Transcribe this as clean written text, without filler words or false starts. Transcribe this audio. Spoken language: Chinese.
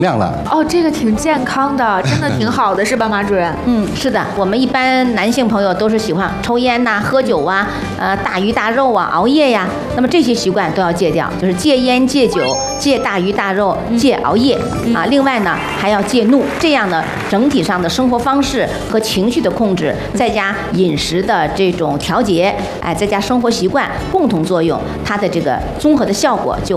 量了。 哦，这个挺健康的，真的挺好的，是吧，马主任？ 是的，我们一般男性朋友都是喜欢抽烟呐、喝酒啊、大鱼大肉啊、熬夜呀，那么这些习惯都要戒掉，就是戒烟、戒酒、戒大鱼大肉、戒熬夜啊。另外呢，还要戒怒，这样呢，整体上的生活方式和情绪的控制，再加饮食的这种调节，再加生活习惯共同作用，它的这个综合的效果就